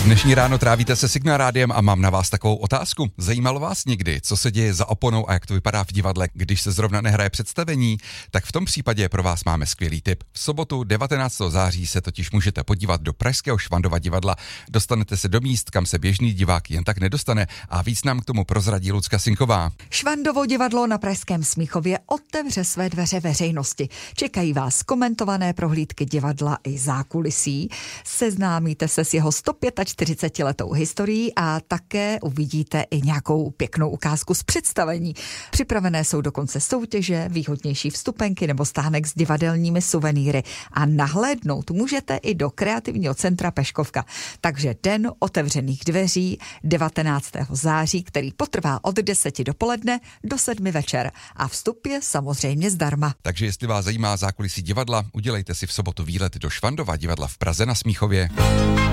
Dnešní ráno trávíte se Signál rádiem a mám na vás takovou otázku. Zajímalo vás někdy, co se děje za oponou a jak to vypadá v divadle, když se zrovna nehraje představení? Tak v tom případě pro vás máme skvělý tip. V sobotu 19. září se totiž můžete podívat do pražského Švandova divadla. Dostanete se do míst, kam se běžný divák jen tak nedostane, a víc nám k tomu prozradí Lucka Sinková. Švandovo divadlo na pražském Smíchově otevře své dveře veřejnosti. Čekají vás komentované prohlídky divadla i zákulisí. Seznámíte se s jeho 145letou historií a také uvidíte i nějakou pěknou ukázku z představení. Připravené jsou dokonce soutěže, výhodnější vstupenky nebo stánek s divadelními suvenýry. A nahlédnout můžete i do kreativního centra Peškovka. Takže den otevřených dveří 19. září, který potrvá od 10 dopoledne do 7 večer. A vstup je samozřejmě zdarma. Takže jestli vás zajímá zákulisí divadla, udělejte si v sobotu výlet do Švandova divadla v Praze na Smíchově.